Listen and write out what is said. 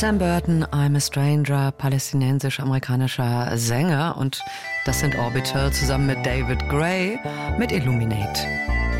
Sam Burton, I'm a Stranger, palästinensisch-amerikanischer Sänger, und das sind Orbital zusammen mit David Gray mit Illuminate.